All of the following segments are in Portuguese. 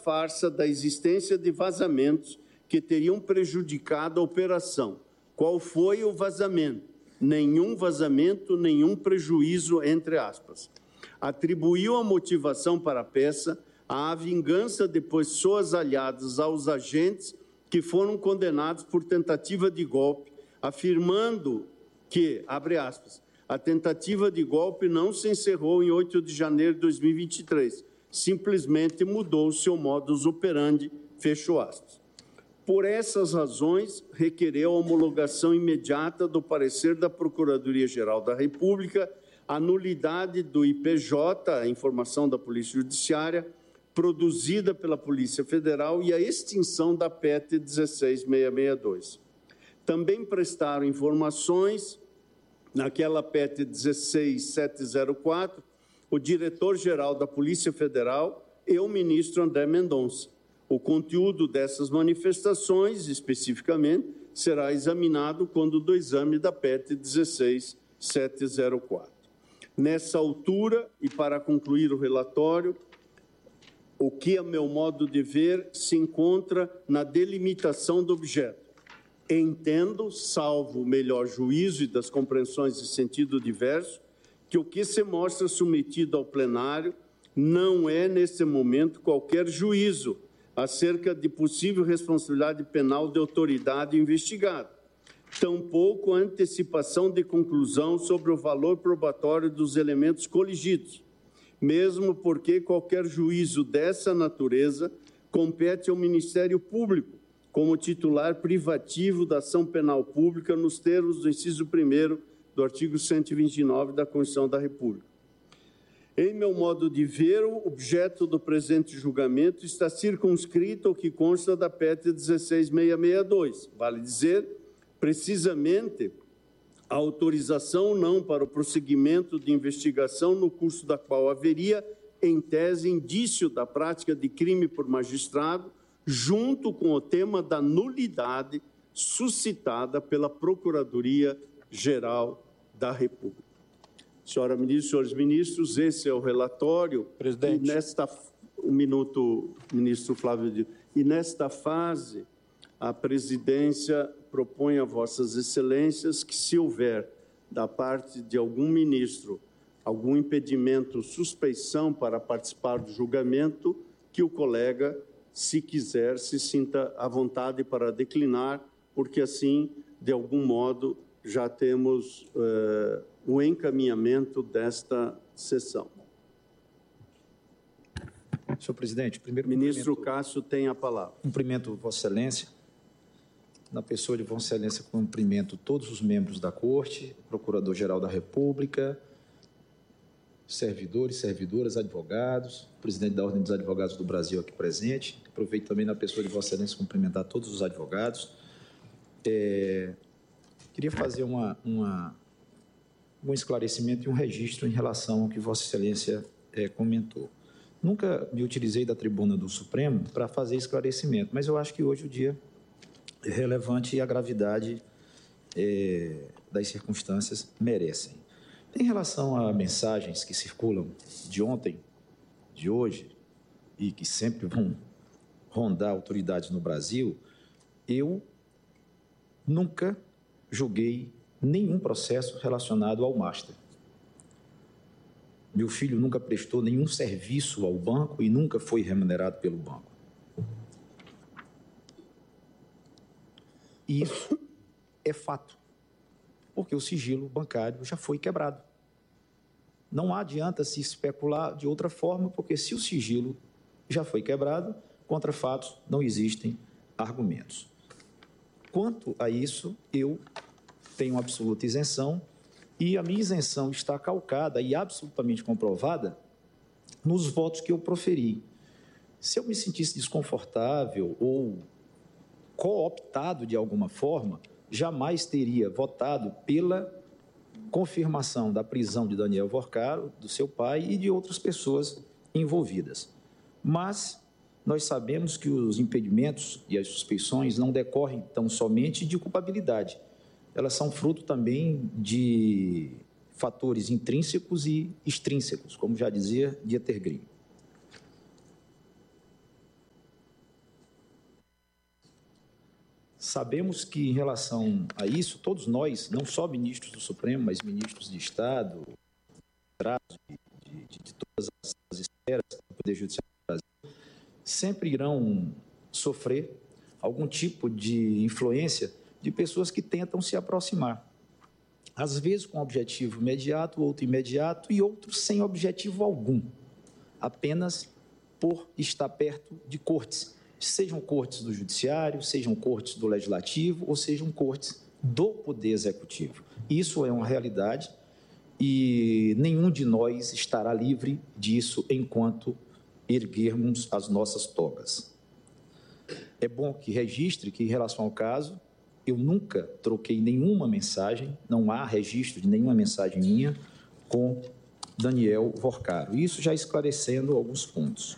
farsa da existência de vazamentos que teriam prejudicado a operação. Qual foi o vazamento? Nenhum vazamento, nenhum prejuízo, entre aspas. Atribuiu a motivação para a peça à vingança de pessoas aliadas aos agentes que foram condenados por tentativa de golpe, afirmando que, abre aspas, a tentativa de golpe não se encerrou em 8 de janeiro de 2023, simplesmente mudou seu modus operandi, fecho aspas. Por essas razões, requereu a homologação imediata do parecer da Procuradoria-Geral da República, a nulidade do IPJ, a informação da Polícia Judiciária, produzida pela Polícia Federal, e a extinção da PET 16662. Também prestaram informações naquela PET 16704, o diretor-geral da Polícia Federal e o ministro André Mendonça. O conteúdo dessas manifestações, especificamente, será examinado quando do exame da PET 16704. Nessa altura, e para concluir o relatório, o que, a meu modo de ver, se encontra na delimitação do objeto. Entendo, salvo o melhor juízo e das compreensões de sentido diverso, que o que se mostra submetido ao plenário não é, nesse momento, qualquer juízo acerca de possível responsabilidade penal de autoridade investigada, tampouco a antecipação de conclusão sobre o valor probatório dos elementos coligidos, mesmo porque qualquer juízo dessa natureza compete ao Ministério Público, como titular privativo da ação penal pública nos termos do inciso 1º do artigo 129 da Constituição da República. Em meu modo de ver, o objeto do presente julgamento está circunscrito ao que consta da PET 16662. Vale dizer, precisamente, a autorização ou não para o prosseguimento de investigação no curso da qual haveria, em tese, indício da prática de crime por magistrado, junto com o tema da nulidade suscitada pela Procuradoria-Geral da República. Senhora ministra, senhores ministros, esse é o relatório. Presidente. Ministro Flávio Dino. E nesta fase, a presidência propõe a vossas excelências que, se houver, da parte de algum ministro, algum impedimento, suspeição para participar do julgamento, que o colega, se quiser, se sinta à vontade para declinar, porque assim, de algum modo, já temos o encaminhamento desta sessão. Senhor presidente, primeiro... Ministro Cássio tem a palavra. Cumprimento Vossa Excelência. Na pessoa de Vossa Excelência, cumprimento todos os membros da Corte, Procurador-Geral da República, servidores, servidoras, advogados, presidente da Ordem dos Advogados do Brasil aqui presente. Aproveito também na pessoa de Vossa Excelência cumprimentar todos os advogados. Queria fazer um esclarecimento e um registro em relação ao que Vossa Excelência comentou. Nunca me utilizei da tribuna do Supremo para fazer esclarecimento, mas eu acho que hoje o dia é relevante e a gravidade das circunstâncias merecem. Em relação a mensagens que circulam de ontem, de hoje, e que sempre vão rondar autoridades no Brasil, eu nunca julguei nenhum processo relacionado ao Master. Meu filho nunca prestou nenhum serviço ao banco e nunca foi remunerado pelo banco. E isso é fato, porque o sigilo bancário já foi quebrado. Não adianta se especular de outra forma, porque se o sigilo já foi quebrado, contra fatos não existem argumentos. Quanto a isso, eu tenho absoluta isenção e a minha isenção está calcada e absolutamente comprovada nos votos que eu proferi. Se eu me sentisse desconfortável ou cooptado de alguma forma, jamais teria votado pela confirmação da prisão de Daniel Vorcaro, do seu pai e de outras pessoas envolvidas. Mas nós sabemos que os impedimentos e as suspeições não decorrem tão somente de culpabilidade. Elas são fruto também de fatores intrínsecos e extrínsecos, como já dizia Dieter Green. Sabemos que, em relação a isso, todos nós, não só ministros do Supremo, mas ministros de Estado, de todas as esferas do Poder Judiciário do Brasil, sempre irão sofrer algum tipo de influência de pessoas que tentam se aproximar. Às vezes com objetivo imediato, outro imediato e outros sem objetivo algum, apenas por estar perto de cortes, sejam cortes do Judiciário, sejam cortes do Legislativo ou sejam cortes do Poder Executivo. Isso é uma realidade e nenhum de nós estará livre disso enquanto erguermos as nossas togas. É bom que registre que, em relação ao caso, eu nunca troquei nenhuma mensagem, não há registro de nenhuma mensagem minha com Daniel Vorcaro. Isso já esclarecendo alguns pontos.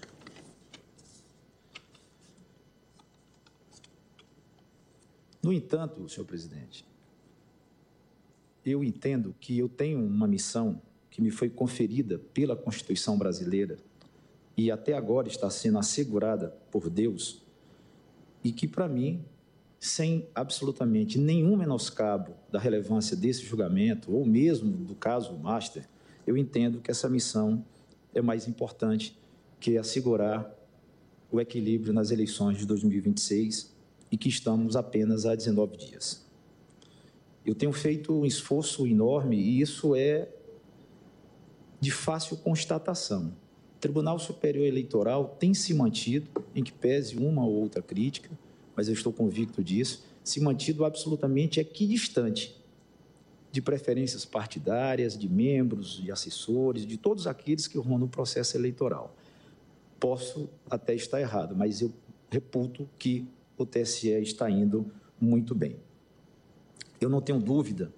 No entanto, senhor presidente, eu entendo que eu tenho uma missão que me foi conferida pela Constituição brasileira e até agora está sendo assegurada por Deus e que, para mim, sem absolutamente nenhum menoscabo da relevância desse julgamento ou mesmo do caso Master, eu entendo que essa missão é mais importante que assegurar o equilíbrio nas eleições de 2026 e que estamos apenas há 19 dias. Eu tenho feito um esforço enorme e isso é de fácil constatação. O Tribunal Superior Eleitoral tem se mantido, em que pese uma ou outra crítica, mas eu estou convicto disso, se mantido absolutamente equidistante de preferências partidárias, de membros, de assessores, de todos aqueles que rondam o processo eleitoral. Posso até estar errado, mas eu reputo que o TSE está indo muito bem. Eu não tenho dúvida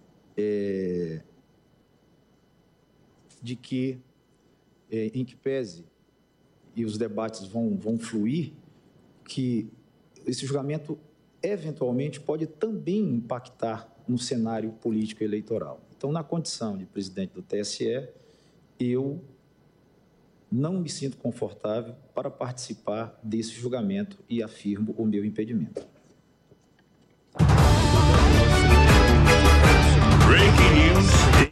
de que, em que pese, e os debates vão fluir, que esse julgamento, eventualmente, pode também impactar no cenário político eleitoral. Então, na condição de presidente do TSE, eu não me sinto confortável para participar desse julgamento e afirmo o meu impedimento. Breaking news.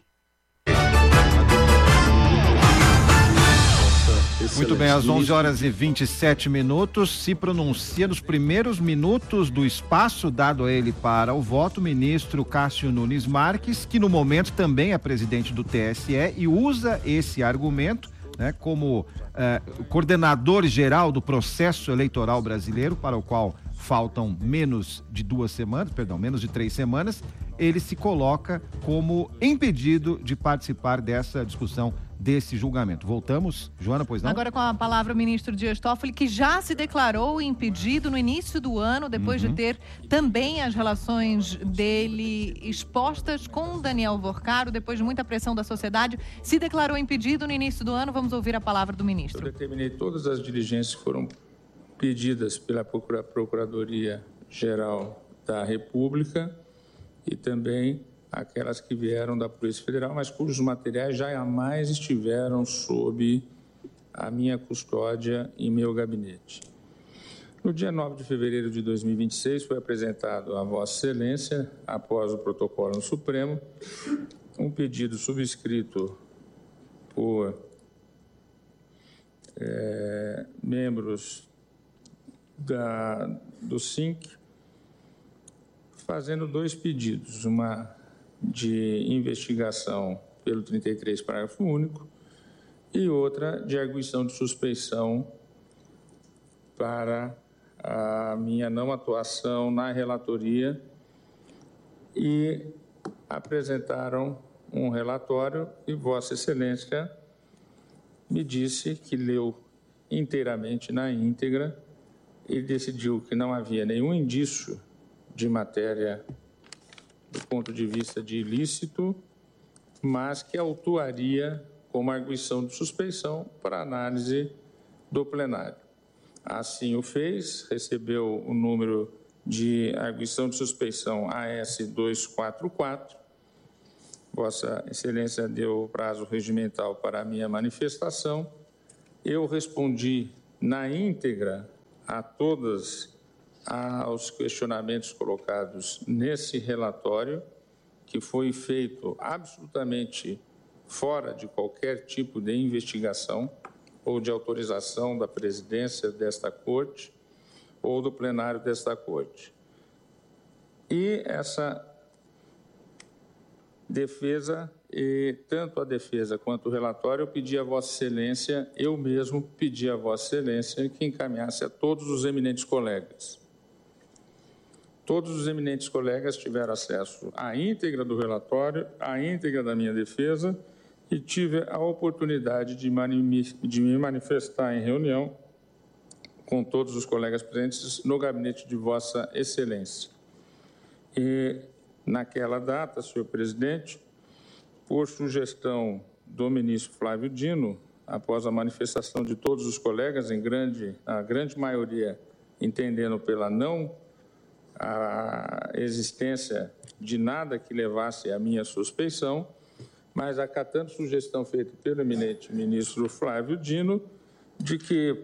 Muito bem, às 11h27, se pronuncia nos primeiros minutos do espaço dado a ele para o voto, o ministro Cássio Nunes Marques, que no momento também é presidente do TSE e usa esse argumento, né, como coordenador geral do processo eleitoral brasileiro, para o qual faltam menos de 3 semanas, ele se coloca como impedido de participar dessa discussão, desse julgamento. Voltamos, Joana, pois não? Agora com a palavra o ministro Dias Toffoli, que já se declarou impedido no início do ano, depois de ter também as relações dele expostas com Daniel Vorcaro, depois de muita pressão da sociedade, se declarou impedido no início do ano. Vamos ouvir a palavra do ministro. Eu determinei todas as diligências que foram pedidas pela Procuradoria-Geral da República e também aquelas que vieram da Polícia Federal, mas cujos materiais jamais estiveram sob a minha custódia em meu gabinete. No dia 9 de fevereiro de 2026, foi apresentado a Vossa Excelência, após o protocolo no Supremo, um pedido subscrito por membros do SINC, fazendo 2 pedidos, uma de investigação pelo 33, parágrafo único, e outra de arguição de suspeição para a minha não atuação na relatoria, e apresentaram um relatório e Vossa Excelência me disse que leu inteiramente na íntegra e decidiu que não havia nenhum indício de matéria do ponto de vista de ilícito, mas que autuaria como arguição de suspeição para análise do plenário. Assim o fez, recebeu o número de arguição de suspeição AS 244. Vossa Excelência deu o prazo regimental para a minha manifestação. Eu respondi na íntegra a todas aos questionamentos colocados nesse relatório, que foi feito absolutamente fora de qualquer tipo de investigação ou de autorização da presidência desta Corte ou do plenário desta Corte. E essa defesa, e tanto a defesa quanto o relatório, eu pedi a Vossa Excelência, eu mesmo pedi a Vossa Excelência que encaminhasse a todos os eminentes colegas. Todos os eminentes colegas tiveram acesso à íntegra do relatório, à íntegra da minha defesa, e tive a oportunidade de me manifestar em reunião com todos os colegas presentes no gabinete de Vossa Excelência. E, naquela data, senhor presidente, por sugestão do ministro Flávio Dino, após a manifestação de todos os colegas, a grande maioria entendendo pela não a existência de nada que levasse à minha suspeição, mas acatando sugestão feita pelo eminente ministro Flávio Dino, de que,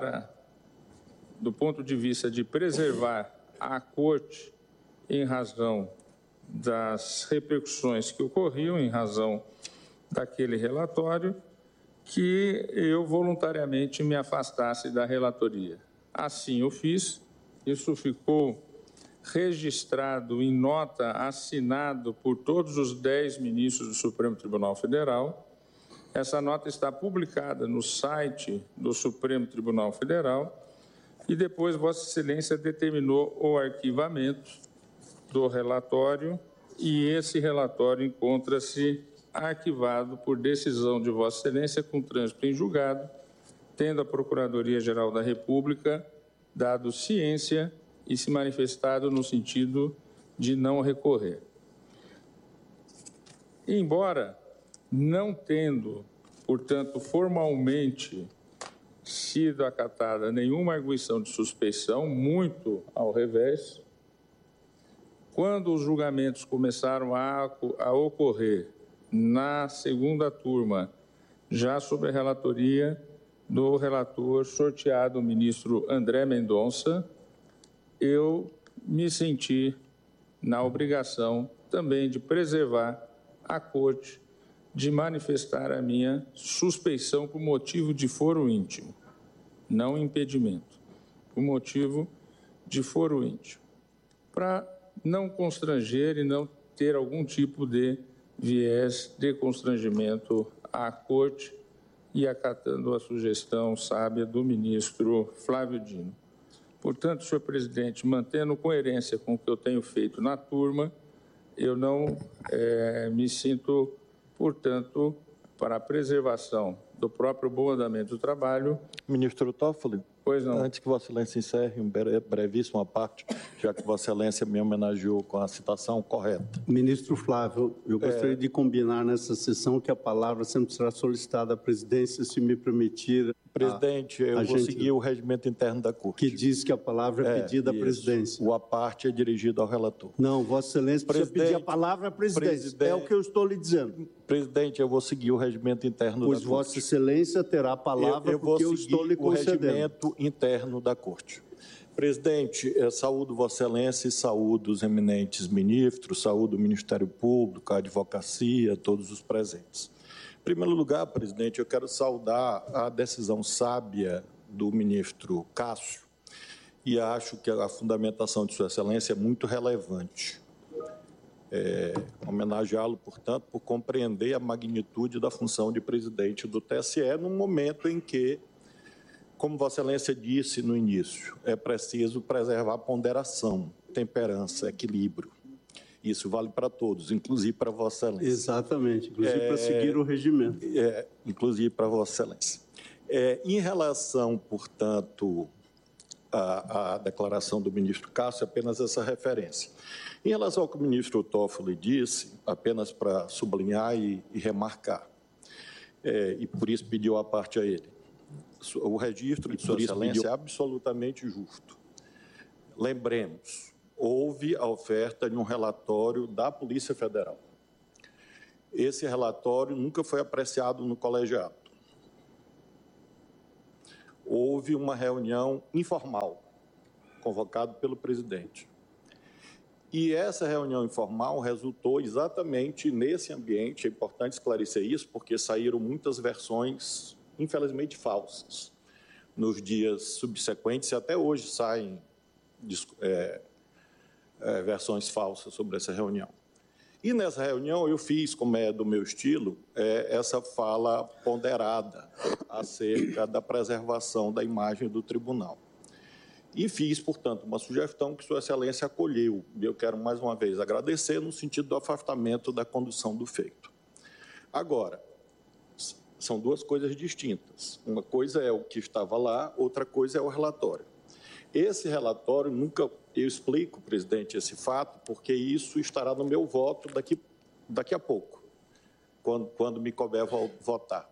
do ponto de vista de preservar a Corte em razão das repercussões que ocorriam, em razão daquele relatório, que eu voluntariamente me afastasse da relatoria. Assim eu fiz, isso ficou registrado em nota, assinado por todos os 10 ministros do Supremo Tribunal Federal. Essa nota está publicada no site do Supremo Tribunal Federal e depois Vossa Excelência determinou o arquivamento do relatório e esse relatório encontra-se arquivado por decisão de Vossa Excelência com trânsito em julgado, tendo a Procuradoria-Geral da República dado ciência e se manifestado no sentido de não recorrer. Embora não tendo, portanto, formalmente sido acatada nenhuma arguição de suspeição, muito ao revés, quando os julgamentos começaram a ocorrer na segunda turma, já sob a relatoria do relator sorteado, o ministro André Mendonça, eu me senti na obrigação também de preservar a Corte, de manifestar a minha suspeição por motivo de foro íntimo, não impedimento, por motivo de foro íntimo, para não constranger e não ter algum tipo de viés de constrangimento à Corte e acatando a sugestão sábia do ministro Flávio Dino. Portanto, senhor presidente, mantendo coerência com o que eu tenho feito na turma, eu não me sinto, portanto, para a preservação do próprio bom andamento do trabalho. Ministro Toffoli, pois não. Antes que Vossa Excelência encerre brevíssima parte, já que Vossa Excelência me homenageou com a citação correta. Ministro Flávio, eu gostaria de combinar nessa sessão que a palavra sempre será solicitada à presidência, se me permitir. Presidente, eu vou seguir o regimento interno da Corte. Que diz que a palavra é pedida à presidência. O à parte é dirigido ao relator. Não, Vossa Excelência precisa pedir a palavra à presidência. É o que eu estou lhe dizendo. Presidente, eu vou seguir o regimento interno da Corte. Pois Vossa Excelência terá a palavra porque eu estou lhe concedendo. O regimento interno da Corte. Presidente, saúdo Vossa Excelência e saúdo os eminentes ministros, saúdo o Ministério Público, a advocacia, todos os presentes. Em primeiro lugar, presidente, eu quero saudar a decisão sábia do ministro Cássio e acho que a fundamentação de Sua Excelência é muito relevante. Homenageá-lo, portanto, por compreender a magnitude da função de presidente do TSE num momento em que, como Vossa Excelência disse no início, é preciso preservar ponderação, temperança, equilíbrio. Isso vale para todos, inclusive para Vossa Excelência. Exatamente, inclusive para seguir o regimento. Inclusive para Vossa Excelência. Em relação, portanto, à declaração do ministro Cássio, apenas essa referência. Em relação ao que o ministro Toffoli disse, apenas para sublinhar e remarcar, e por isso pediu a parte a ele, o registro de Sua Excelência é absolutamente justo. Lembremos, houve a oferta de um relatório da Polícia Federal. Esse relatório nunca foi apreciado no colegiado. Houve uma reunião informal convocado pelo presidente. E essa reunião informal resultou exatamente nesse ambiente. É importante esclarecer isso, porque saíram muitas versões, infelizmente, falsas. Nos dias subsequentes, e até hoje saem versões falsas sobre essa reunião. E nessa reunião eu fiz, como é do meu estilo, essa fala ponderada acerca da preservação da imagem do tribunal. E fiz, portanto, uma sugestão que Sua Excelência acolheu. E eu quero, mais uma vez, agradecer no sentido do afastamento da condução do feito. Agora, são duas coisas distintas. Uma coisa é o que estava lá, outra coisa é o relatório. Esse relatório, eu explico, presidente, esse fato, porque isso estará no meu voto daqui a pouco, quando me couber votar.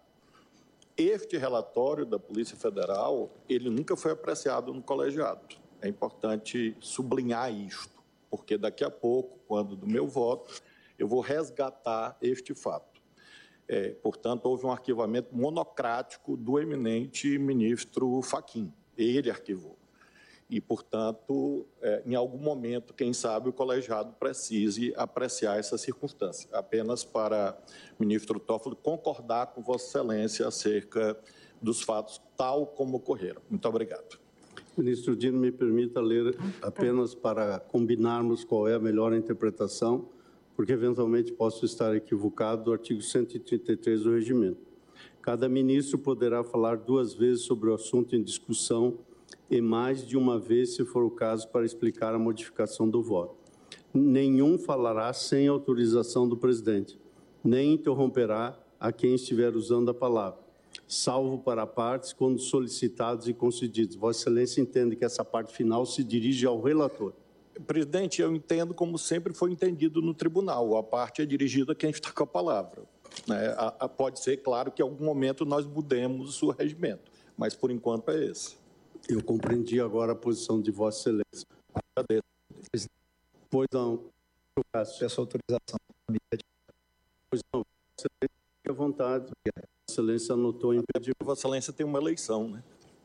Este relatório da Polícia Federal, ele nunca foi apreciado no colegiado. É importante sublinhar isto, porque daqui a pouco, quando do meu voto, eu vou resgatar este fato. Portanto, houve um arquivamento monocrático do eminente ministro Fachin. Ele arquivou. E, portanto, em algum momento, quem sabe, o colegiado precise apreciar essa circunstância. Apenas para o ministro Toffoli concordar com Vossa Excelência acerca dos fatos tal como ocorreram. Muito obrigado. Ministro Dino, me permita ler apenas para combinarmos qual é a melhor interpretação, porque eventualmente posso estar equivocado do artigo 133 do regimento. Cada ministro poderá falar 2 vezes sobre o assunto em discussão e mais de uma vez, se for o caso, para explicar a modificação do voto. Nenhum falará sem autorização do presidente, nem interromperá a quem estiver usando a palavra, salvo para partes quando solicitados e concedidos. Vossa Excelência entende que essa parte final se dirige ao relator. Presidente, eu entendo como sempre foi entendido no tribunal. A parte é dirigida a quem está com a palavra. Pode ser, claro, que em algum momento nós mudemos o regimento, mas por enquanto é esse. Eu compreendi agora a posição de Vossa Excelência. Agradeço. Pois não, peço autorização. Pois não, Vossa Excelência, fique à vontade. Vossa Excelência anotou impedimento. Vossa Excelência tem uma eleição, né?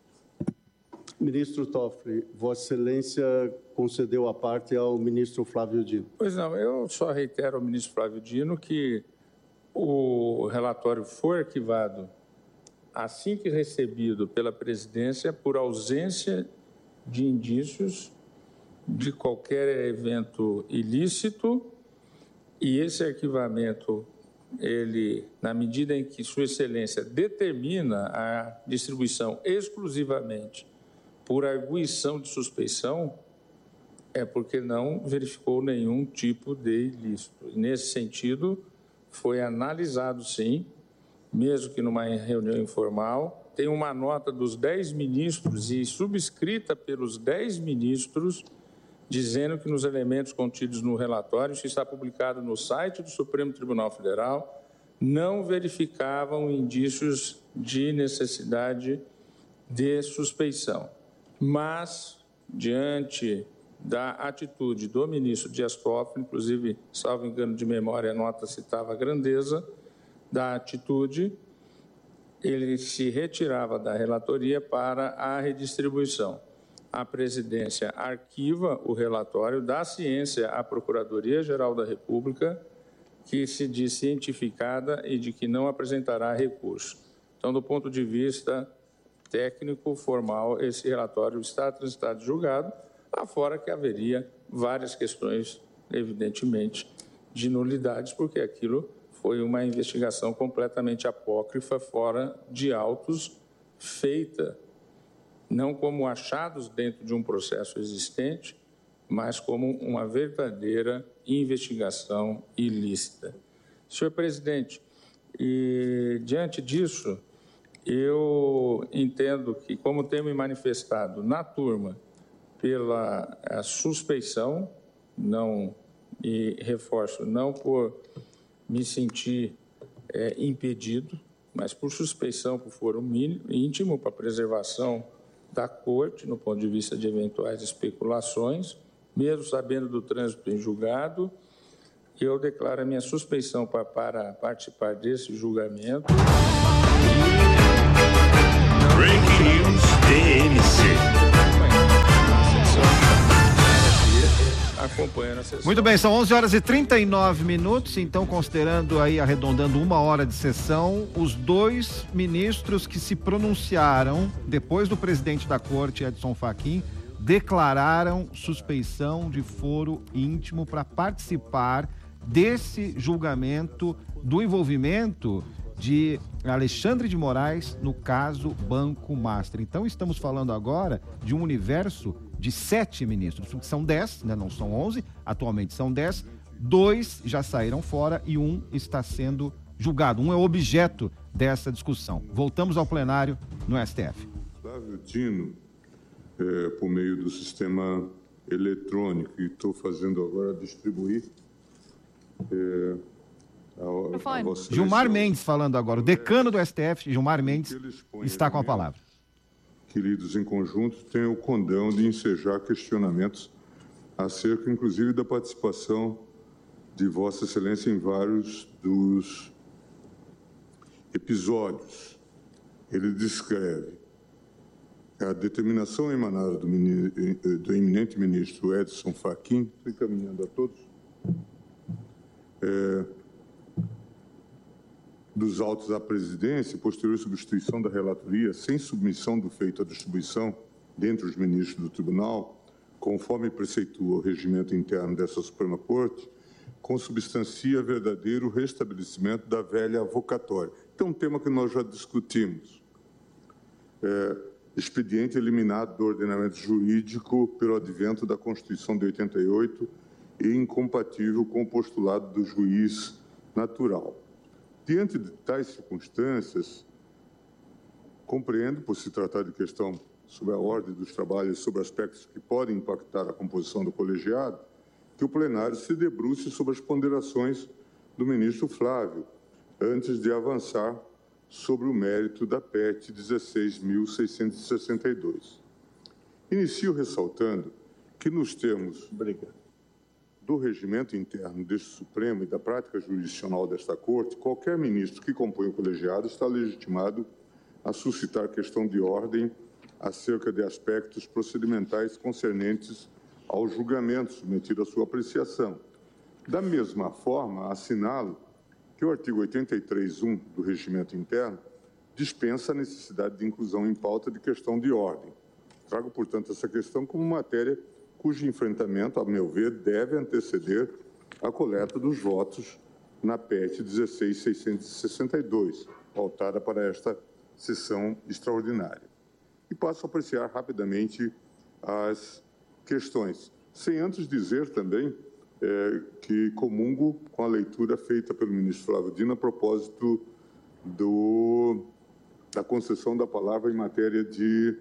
Ministro Toffoli, Vossa Excelência concedeu a parte ao ministro Flávio Dino. Pois não, eu só reitero ao ministro Flávio Dino que o relatório foi arquivado assim que recebido pela presidência, por ausência de indícios de qualquer evento ilícito, e esse arquivamento, ele, na medida em que Sua Excelência determina a distribuição exclusivamente por arguição de suspeição, é porque não verificou nenhum tipo de ilícito. E, nesse sentido, foi analisado, sim, mesmo que numa reunião informal, tem uma nota dos 10 ministros e subscrita pelos 10 ministros, dizendo que nos elementos contidos no relatório, que está publicado no site do Supremo Tribunal Federal, não verificavam indícios de necessidade de suspeição. Mas, diante da atitude do ministro Dias Toffoli, inclusive, salvo engano de memória, a nota citava a grandeza da atitude, ele se retirava da relatoria para a redistribuição. A presidência arquiva o relatório, dá ciência à Procuradoria-Geral da República, que se diz cientificada e de que não apresentará recurso. Então, do ponto de vista técnico, formal, esse relatório está transitado e julgado, afora que haveria várias questões, evidentemente, de nulidades, porque aquilo foi uma investigação completamente apócrifa, fora de autos, feita não como achados dentro de um processo existente, mas como uma verdadeira investigação ilícita. Senhor presidente, e diante disso, eu entendo que, como tenho me manifestado na turma pela suspeição, não, e reforço, não por me sentir impedido, mas por suspeição, por foro íntimo, para preservação da Corte, no ponto de vista de eventuais especulações, mesmo sabendo do trânsito em julgado, eu declaro a minha suspeição para participar desse julgamento. Breaking News DMC. acompanhando a sessão. Muito bem, são 11 horas e 39 minutos, então considerando aí, arredondando 1 hora de sessão, os 2 ministros que se pronunciaram depois do presidente da corte, Edson Fachin, declararam suspeição de foro íntimo para participar desse julgamento do envolvimento de Alexandre de Moraes no caso Banco Master. Então estamos falando agora de um universo de 7 ministros, são 10, né? Não são 11, atualmente são 10, 2 já saíram fora e 1 está sendo julgado, 1 é objeto dessa discussão. Voltamos ao plenário no STF. Flávio Dino, por meio do sistema eletrônico, e estou fazendo agora distribuir Gilmar Mendes falando agora, o decano do STF, Gilmar Mendes, está com a palavra. Queridos, em conjunto, tenho o condão de ensejar questionamentos acerca, inclusive, da participação de Vossa Excelência em vários dos episódios. Ele descreve a determinação emanada do eminente ministro Edson Fachin, estou encaminhando a todos, dos autos da presidência e posterior substituição da relatoria, sem submissão do feito à distribuição dentre os ministros do tribunal, conforme preceitua o regimento interno dessa Suprema Corte, consubstancia verdadeiro restabelecimento da velha avocatória. Então, um tema que nós já discutimos. Expediente eliminado do ordenamento jurídico pelo advento da Constituição de 88 e incompatível com o postulado do juiz natural. Diante de tais circunstâncias, compreendo, por se tratar de questão sobre a ordem dos trabalhos, sobre aspectos que podem impactar a composição do colegiado, que o plenário se debruce sobre as ponderações do ministro Flávio, antes de avançar sobre o mérito da PEC 16.662. Inicio ressaltando que, nos termos do regimento interno deste Supremo e da prática jurisdicional desta Corte, qualquer ministro que compõe o colegiado está legitimado a suscitar questão de ordem acerca de aspectos procedimentais concernentes ao julgamento submetido à sua apreciação. Da mesma forma, assinalo que o artigo 83.1 do regimento interno dispensa a necessidade de inclusão em pauta de questão de ordem. Trago, portanto, essa questão como matéria cujo enfrentamento, a meu ver, deve anteceder a coleta dos votos na PEC 16.662, pautada para esta sessão extraordinária. E passo a apreciar rapidamente as questões, sem antes dizer também que comungo com a leitura feita pelo ministro Flávio Dino a propósito da concessão da palavra em matéria de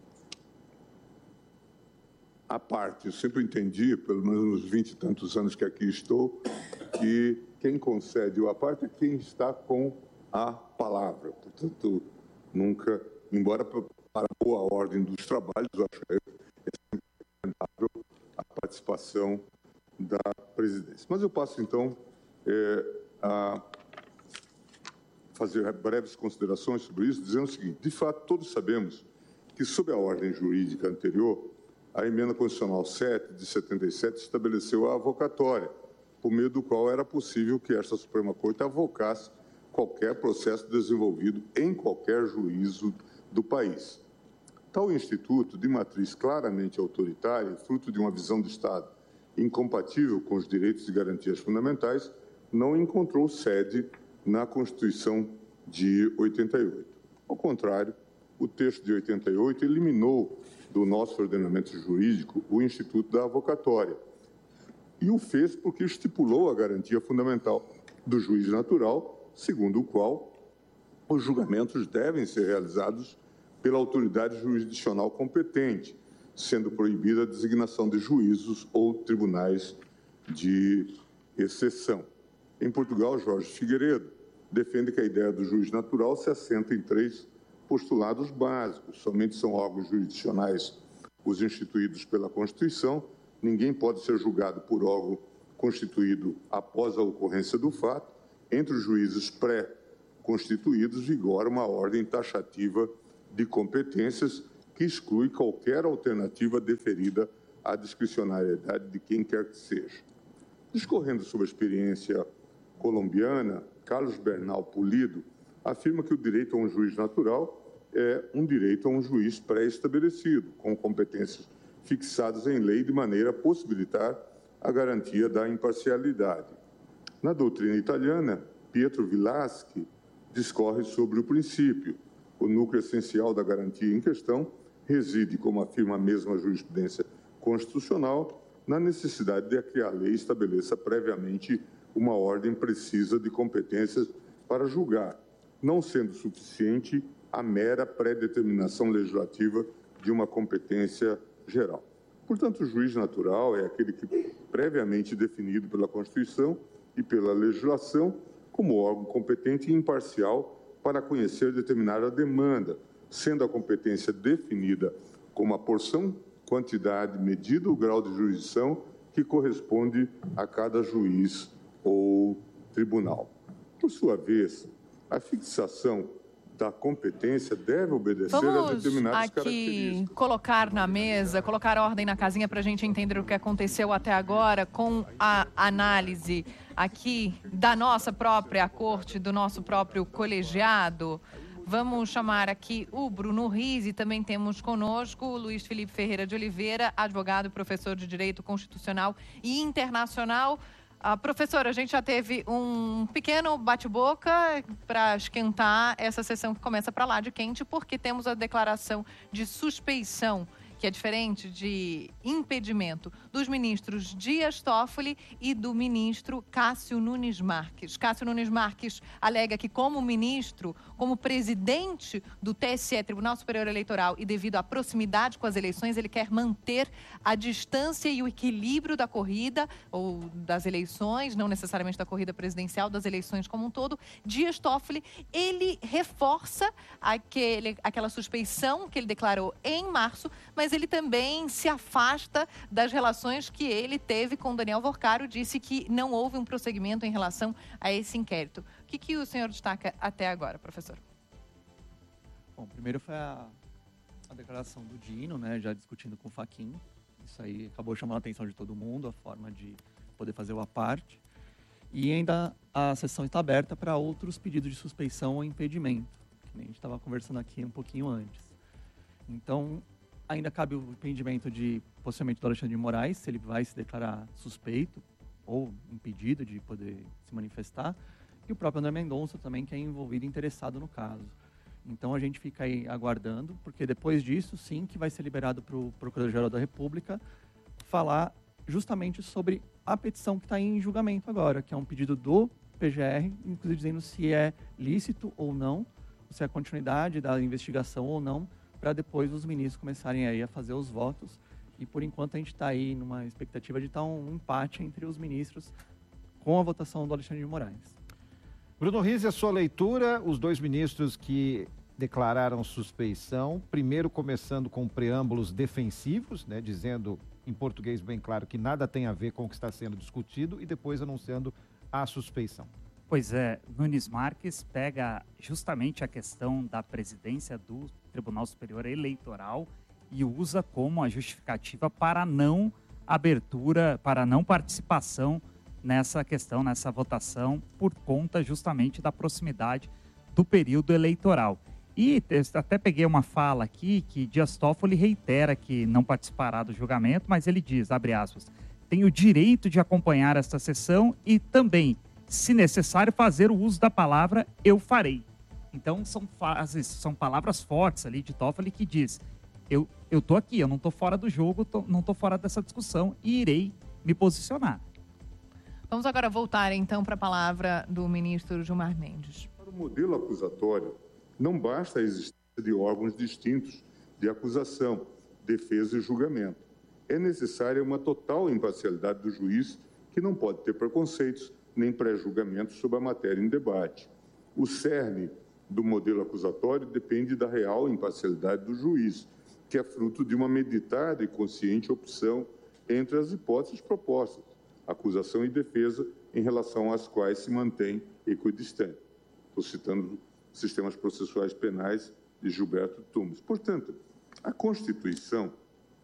à parte. Eu sempre entendi, pelo menos nos 20 e tantos anos que aqui estou, que quem concede o à parte é quem está com a palavra. Portanto, nunca, embora para a boa ordem dos trabalhos, eu acho que é sempre recomendável a participação da presidência. Mas eu passo, então, a fazer breves considerações sobre isso, dizendo o seguinte: de fato, todos sabemos que, sob a ordem jurídica anterior, a emenda constitucional 7 de 77 estabeleceu a avocatória, por meio do qual era possível que esta Suprema Corte avocasse qualquer processo desenvolvido em qualquer juízo do país. Tal instituto, de matriz claramente autoritária, fruto de uma visão do Estado incompatível com os direitos e garantias fundamentais, não encontrou sede na Constituição de 88. Ao contrário, o texto de 88 eliminou do nosso ordenamento jurídico o instituto da avocatória. E o fez porque estipulou a garantia fundamental do juiz natural, segundo o qual os julgamentos devem ser realizados pela autoridade jurisdicional competente, sendo proibida a designação de juízos ou tribunais de exceção. Em Portugal, Jorge Figueiredo defende que a ideia do juiz natural se assenta em 3 postulados básicos. Somente são órgãos jurisdicionais os instituídos pela Constituição, ninguém pode ser julgado por órgão constituído após a ocorrência do fato. Entre os juízes pré-constituídos vigora uma ordem taxativa de competências que exclui qualquer alternativa deferida à discricionariedade de quem quer que seja. Discorrendo sobre a experiência colombiana, Carlos Bernal Pulido afirma que o direito a um juiz natural é um direito a um juiz pré-estabelecido, com competências fixadas em lei de maneira a possibilitar a garantia da imparcialidade. Na doutrina italiana, Pietro Vilaschi discorre sobre o princípio. O núcleo essencial da garantia em questão reside, como afirma a mesma jurisprudência constitucional, na necessidade de que a lei estabeleça previamente uma ordem precisa de competências para julgar, não sendo suficiente a mera pré-determinação legislativa de uma competência geral. Portanto, o juiz natural é aquele que, previamente definido pela Constituição e pela legislação, como órgão competente e imparcial para conhecer determinada demanda, sendo a competência definida como a porção, quantidade, medida ou grau de jurisdição que corresponde a cada juiz ou tribunal. Por sua vez, a fixação da competência deve obedecer a determinadas características. Vamos aqui colocar na mesa, colocar ordem na casinha para a gente entender o que aconteceu até agora com a análise aqui da nossa própria corte, do nosso próprio colegiado. Vamos chamar aqui o Bruno Riz e também temos conosco o Luiz Felipe Ferreira de Oliveira, advogado e professor de Direito Constitucional e Internacional. Professor, a gente já teve um pequeno bate-boca para esquentar essa sessão que começa para lá de quente, porque temos a declaração de suspeição, que é diferente de impedimento, dos ministros Dias Toffoli e do ministro Cássio Nunes Marques. Cássio Nunes Marques alega que, como ministro, como presidente do TSE, Tribunal Superior Eleitoral, e devido à proximidade com as eleições, ele quer manter a distância e o equilíbrio da corrida, ou das eleições, não necessariamente da corrida presidencial, das eleições como um todo. Dias Toffoli, ele reforça aquela suspeição que ele declarou em março, mas ele também se afasta das relações que ele teve com Daniel Worcaro, disse que não houve um prosseguimento em relação a esse inquérito. O que o senhor destaca até agora, professor? Bom, primeiro foi a declaração do Dino, né, já discutindo com o Fachin. Isso aí acabou chamando a atenção de todo mundo, a forma de poder fazer o à parte. E ainda a sessão está aberta para outros pedidos de suspeição ou impedimento, que nem a gente estava conversando aqui um pouquinho antes. Então, ainda cabe o impedimento de, possivelmente, do Alexandre de Moraes, se ele vai se declarar suspeito ou impedido de poder se manifestar, e o próprio André Mendonça também, que é envolvido e interessado no caso. Então, a gente fica aí aguardando, porque depois disso, sim, que vai ser liberado para o Procurador-Geral da República falar justamente sobre a petição que está em julgamento agora, que é um pedido do PGR, inclusive dizendo se é lícito ou não, se é a continuidade da investigação ou não, para depois os ministros começarem aí a fazer os votos. E, por enquanto, a gente está aí numa expectativa de estar um empate entre os ministros com a votação do Alexandre de Moraes. Bruno Riz, a sua leitura, os dois ministros que declararam suspeição, primeiro começando com preâmbulos defensivos, né, dizendo em português bem claro que nada tem a ver com o que está sendo discutido, e depois anunciando a suspeição. Pois é, Nunes Marques pega justamente a questão da presidência do Tribunal Superior Eleitoral e usa como a justificativa para não abertura, para não participação nessa questão, nessa votação, por conta justamente da proximidade do período eleitoral. E até peguei uma fala aqui que Dias Toffoli reitera que não participará do julgamento, mas ele diz, abre aspas, tem o direito de acompanhar esta sessão e também, se necessário, fazer o uso da palavra, eu farei. Então, são palavras fortes ali de Toffoli que diz, eu estou aqui, eu não estou fora do jogo, não estou fora dessa discussão e irei me posicionar. Vamos agora voltar, então, para a palavra do ministro Gilmar Mendes. Para o modelo acusatório, não basta a existência de órgãos distintos de acusação, defesa e julgamento. É necessária uma total imparcialidade do juiz, que não pode ter preconceitos nem pré-julgamentos sobre a matéria em debate. O cerne do modelo acusatório depende da real imparcialidade do juiz, que é fruto de uma meditada e consciente opção entre as hipóteses propostas, acusação e defesa, em relação às quais se mantém equidistante. Estou citando Sistemas Processuais Penais de Gilberto Tumes. Portanto, a Constituição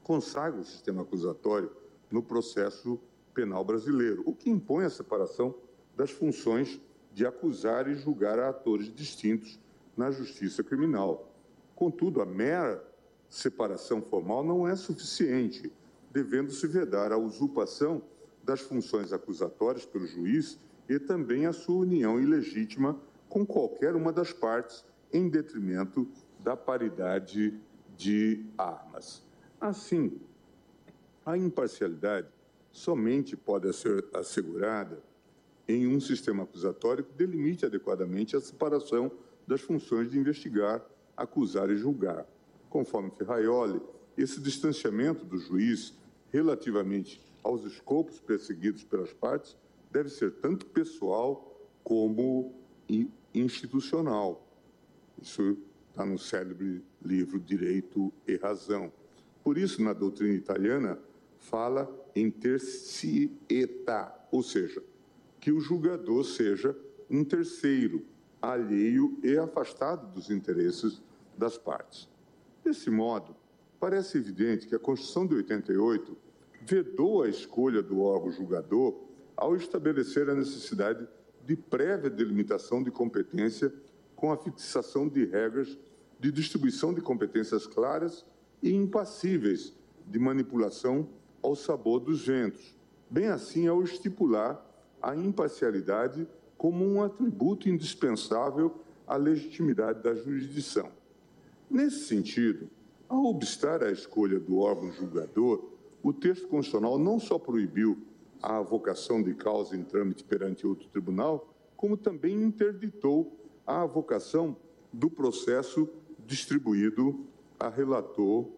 consagra o sistema acusatório no processo penal brasileiro, o que impõe a separação das funções de acusar e julgar a atores distintos na justiça criminal. Contudo, a mera separação formal não é suficiente, devendo-se vedar a usurpação das funções acusatórias pelo juiz e também a sua união ilegítima com qualquer uma das partes, em detrimento da paridade de armas. Assim, a imparcialidade somente pode ser assegurada em um sistema acusatório que delimite adequadamente a separação das funções de investigar, acusar e julgar. Conforme Ferraioli, esse distanciamento do juiz relativamente aos escopos perseguidos pelas partes deve ser tanto pessoal como institucional. Isso está no célebre livro Direito e Razão. Por isso, na doutrina italiana, fala em terzietà, ou seja, que o julgador seja um terceiro, alheio e afastado dos interesses das partes. Desse modo, parece evidente que a Constituição de 88 vedou a escolha do órgão julgador ao estabelecer a necessidade de prévia delimitação de competência com a fixação de regras de distribuição de competências claras e impassíveis de manipulação ao sabor dos ventos, bem assim ao estipular a imparcialidade como um atributo indispensável à legitimidade da jurisdição. Nesse sentido, ao obstar a escolha do órgão julgador, o texto constitucional não só proibiu a avocação de causa em trâmite perante outro tribunal, como também interditou a avocação do processo distribuído a relator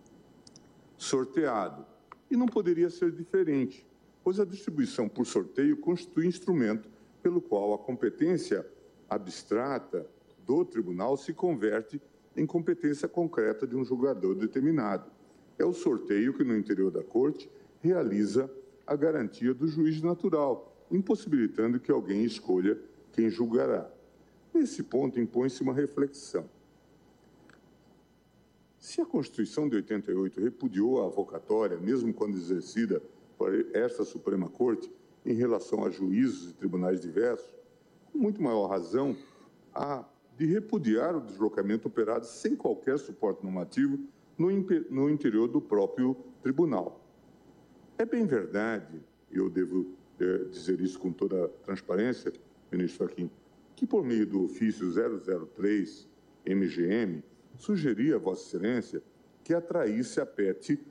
sorteado. E não poderia ser diferente, pois a distribuição por sorteio constitui instrumento pelo qual a competência abstrata do tribunal se converte em competência concreta de um julgador determinado. É o sorteio que, no interior da Corte, realiza a garantia do juiz natural, impossibilitando que alguém escolha quem julgará. Nesse ponto, impõe-se uma reflexão. Se a Constituição de 88 repudiou a avocatória, mesmo quando exercida por esta Suprema Corte, em relação a juízos e tribunais diversos, com muito maior razão, há de repudiar o deslocamento operado sem qualquer suporte normativo no interior do próprio tribunal. É bem verdade, e eu devo dizer isso com toda transparência, ministro Fachin, que por meio do ofício 003 MGM, sugeri a Vossa Excelência que atraísse a PET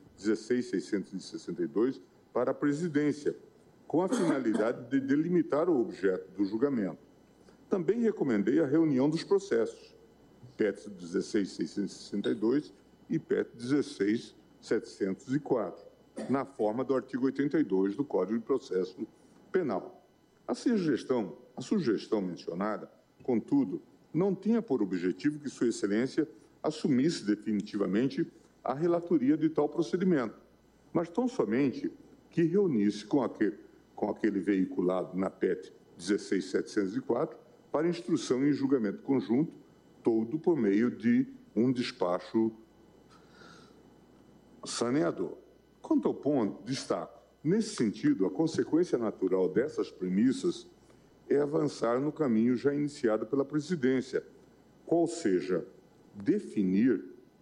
16662 para a presidência, com a finalidade de delimitar o objeto do julgamento. Também recomendei a reunião dos processos, PET 16662 e PET 16704, na forma do artigo 82 do Código de Processo Penal. A sugestão mencionada, contudo, não tinha por objetivo que Sua Excelência assumisse definitivamente a relatoria de tal procedimento, mas tão somente que reunisse com aquele veiculado na PET 16704 para instrução em julgamento conjunto, todo por meio de um despacho saneador. Quanto ao ponto, destaco, nesse sentido, a consequência natural dessas premissas é avançar no caminho já iniciado pela presidência, qual seja definir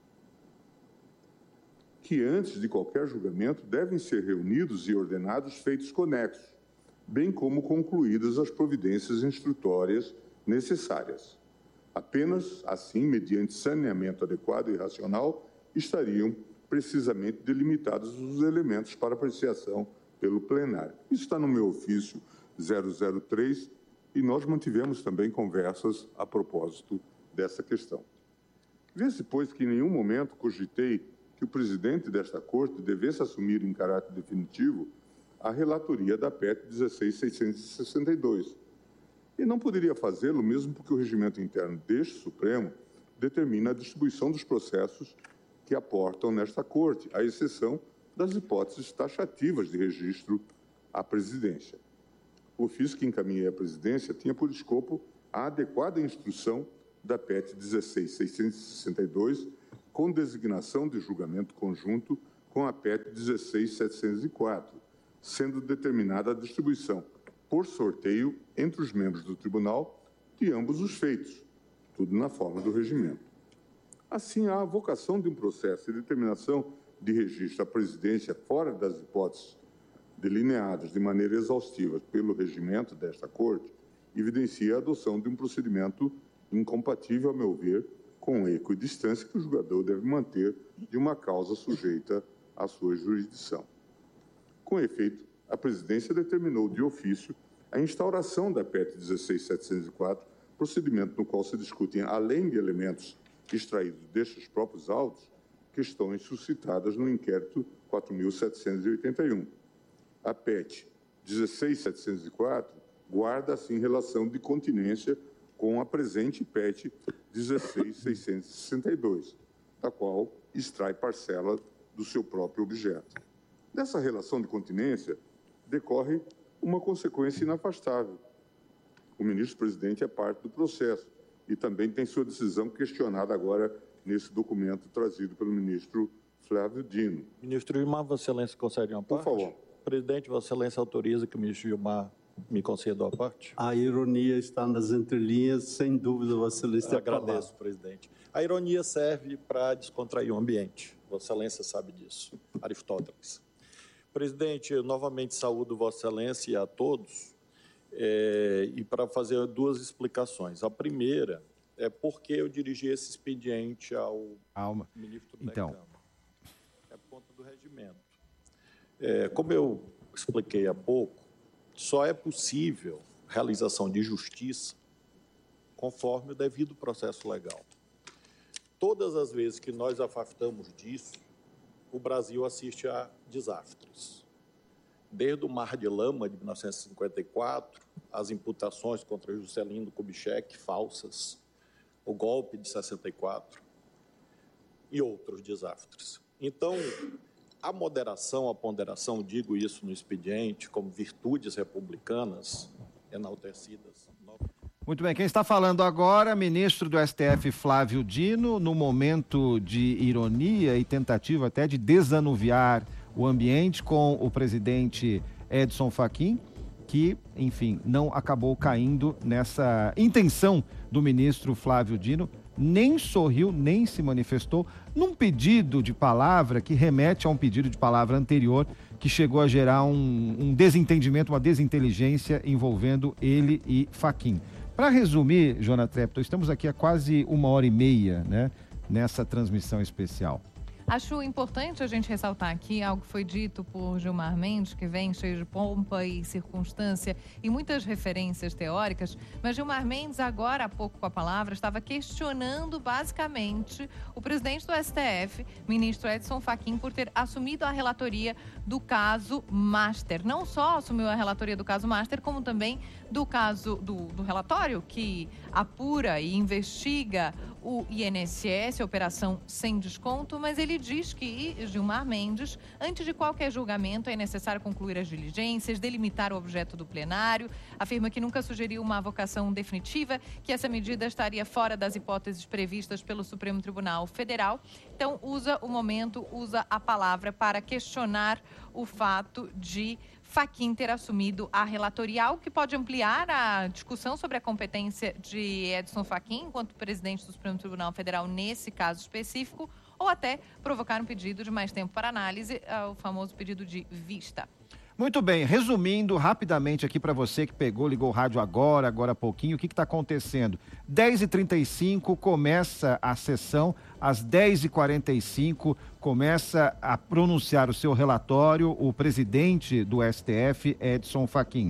que antes de qualquer julgamento devem ser reunidos e ordenados feitos conexos, bem como concluídas as providências instrutórias necessárias. Apenas assim, mediante saneamento adequado e racional, estariam precisamente delimitados os elementos para apreciação pelo plenário. Isso está no meu ofício 003 e nós mantivemos também conversas a propósito dessa questão. Vê-se, pois, que em nenhum momento cogitei que o presidente desta Corte devesse assumir em caráter definitivo a relatoria da PET 16662. E não poderia fazê-lo mesmo porque o regimento interno deste Supremo determina a distribuição dos processos que aportam nesta Corte, à exceção das hipóteses taxativas de registro à presidência. O ofício que encaminhei à presidência tinha por escopo a adequada instrução da PET 16662, com designação de julgamento conjunto com a PEC 16.704, sendo determinada a distribuição por sorteio entre os membros do tribunal de ambos os feitos, tudo na forma do regimento. Assim, a avocação de um processo de determinação de registro à presidência fora das hipóteses delineadas de maneira exaustiva pelo regimento desta Corte evidencia a adoção de um procedimento incompatível, a meu ver, com a equidistância que o julgador deve manter de uma causa sujeita à sua jurisdição. Com efeito, a presidência determinou de ofício a instauração da PEC 16.704, procedimento no qual se discutem, além de elementos extraídos destes próprios autos, questões suscitadas no inquérito 4.781. A PEC 16.704 guarda, assim, relação de continência com a presente PEC 16.662, da qual extrai parcela do seu próprio objeto. Dessa relação de continência decorre uma consequência inafastável. O ministro-presidente é parte do processo e também tem sua decisão questionada agora nesse documento trazido pelo ministro Flávio Dino. Ministro Gilmar, Vossa Excelência concede uma parte? Por favor. Presidente, Vossa Excelência autoriza que o ministro Gilmar me conceda uma parte? A ironia está nas entrelinhas, sem dúvida, Vossa Excelência. Agradeço, presidente. A ironia serve para descontrair o ambiente. Vossa Excelência sabe disso. Aristóteles. Presidente, eu novamente saúdo Vossa Excelência e a todos, e para fazer duas explicações. A primeira é porque eu dirigi esse expediente ao ministro da Câmara. É por conta do regimento. Como eu expliquei há pouco, só é possível realização de justiça conforme o devido processo legal. Todas as vezes que nós afastamos disso, o Brasil assiste a desastres. Desde o Mar de Lama, de 1954, as imputações contra Juscelino Kubitschek, falsas, o golpe de 64 e outros desastres. Então, a moderação, a ponderação, digo isso no expediente, como virtudes republicanas enaltecidas. Muito bem, quem está falando agora, ministro do STF Flávio Dino, no momento de ironia e tentativa até de desanuviar o ambiente com o presidente Edson Fachin, que, enfim, não acabou caindo nessa intenção do ministro Flávio Dino, nem sorriu, nem se manifestou, num pedido de palavra que remete a um pedido de palavra anterior, que chegou a gerar um desentendimento, uma desinteligência envolvendo ele e Fachin. Para resumir, Joana Treptow, estamos aqui há quase 1h30, né, nessa transmissão especial. Acho importante a gente ressaltar aqui algo que foi dito por Gilmar Mendes, que vem cheio de pompa e circunstância e muitas referências teóricas, mas Gilmar Mendes, agora há pouco com a palavra, estava questionando basicamente o presidente do STF, ministro Edson Fachin, por ter assumido a relatoria do caso Master. Não só assumiu a relatoria do caso Master, como também do caso do relatório que apura e investiga o INSS, a operação sem desconto, mas ele diz que Gilmar Mendes, antes de qualquer julgamento, é necessário concluir as diligências, delimitar o objeto do plenário, afirma que nunca sugeriu uma avocação definitiva, que essa medida estaria fora das hipóteses previstas pelo Supremo Tribunal Federal. Então, usa a palavra para questionar o fato de Fachin ter assumido a relatoria, algo que pode ampliar a discussão sobre a competência de Edson Fachin enquanto presidente do Supremo Tribunal Federal nesse caso específico, ou até provocar um pedido de mais tempo para análise, o famoso pedido de vista. Muito bem, resumindo rapidamente aqui para você que ligou o rádio agora há pouquinho, o que está acontecendo? 10h35 começa a sessão, às 10h45 começa a pronunciar o seu relatório o presidente do STF, Edson Fachin.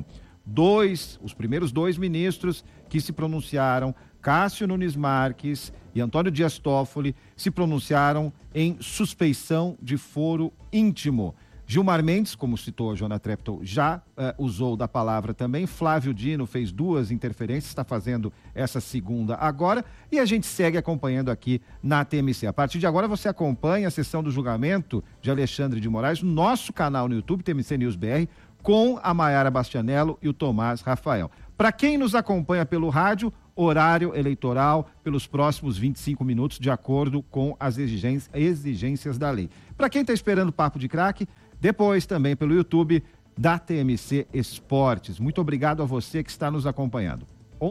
Os primeiros dois ministros que se pronunciaram, Cássio Nunes Marques e Antônio Dias Toffoli, se pronunciaram em suspeição de foro íntimo. Gilmar Mendes, como citou a Joana Treptow, já usou da palavra também. Flávio Dino fez 2 interferências, está fazendo essa segunda agora. E a gente segue acompanhando aqui na TMC. A partir de agora você acompanha a sessão do julgamento de Alexandre de Moraes no nosso canal no YouTube, TMC News BR, com a Maiara Bastianello e o Tomás Rafael. Para quem nos acompanha pelo rádio, horário eleitoral pelos próximos 25 minutos, de acordo com as exigências da lei. Para quem está esperando o Papo de Craque, depois também pelo YouTube da TMC Esportes. Muito obrigado a você que está nos acompanhando.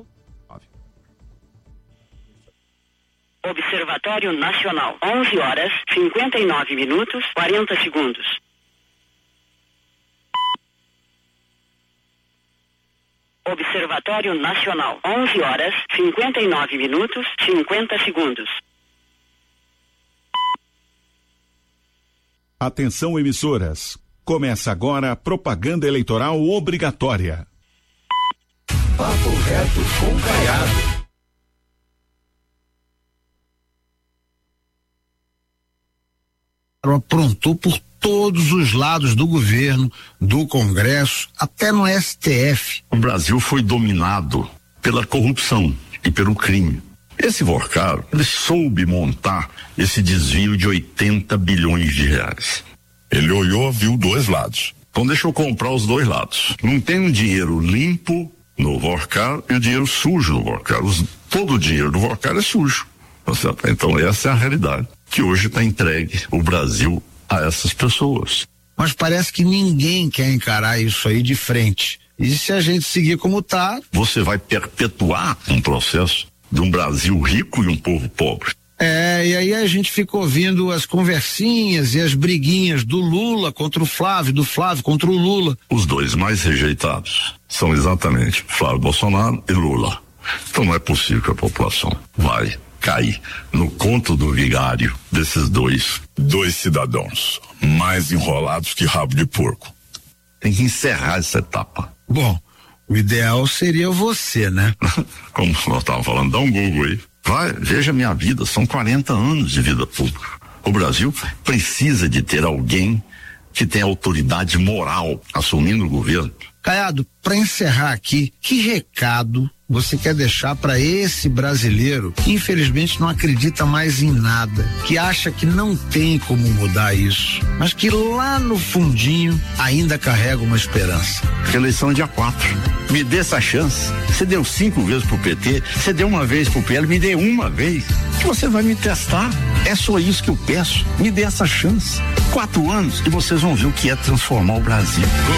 Observatório Nacional, 11 horas, 59 minutos, 40 segundos. Observatório Nacional, 11 horas, 59 minutos, 50 segundos. Atenção, emissoras. Começa agora a propaganda eleitoral obrigatória. Papo reto com Caiado. Aprontou por todos os lados do governo, do Congresso, até no STF. O Brasil foi dominado pela corrupção e pelo crime. Esse Vorcaro, ele soube montar esse desvio de 80 bilhões de reais. Ele olhou, viu dois lados. Então deixa eu comprar os dois lados. Não tem um dinheiro limpo no Vorcaro e o dinheiro sujo no Vorcaro. Todo o dinheiro do Vorcaro é sujo. Então essa é a realidade, que hoje está entregue o Brasil a essas pessoas. Mas parece que ninguém quer encarar isso aí de frente. E se a gente seguir como está... Você vai perpetuar um processo de um Brasil rico e um povo pobre. E aí a gente fica ouvindo as conversinhas e as briguinhas do Lula contra o Flávio, do Flávio contra o Lula. Os dois mais rejeitados são exatamente Flávio Bolsonaro e Lula. Então não é possível que a população vai cair no conto do vigário desses dois cidadãos mais enrolados que rabo de porco. Tem que encerrar essa etapa. Bom, o ideal seria você, né? Como nós estávamos falando, dá um Google aí. Vai, veja minha vida, são 40 anos de vida pública. O Brasil precisa de ter alguém que tenha autoridade moral assumindo o governo. Caiado, para encerrar aqui, que recado você quer deixar para esse brasileiro que infelizmente não acredita mais em nada, que acha que não tem como mudar isso, mas que lá no fundinho ainda carrega uma esperança? A eleição é dia 4. Me dê essa chance. Você deu 5 vezes pro PT, você deu uma vez pro PL, me dê uma vez. Que você vai me testar. É só isso que eu peço. Me dê essa chance. 4 anos e vocês vão ver o que é transformar o Brasil.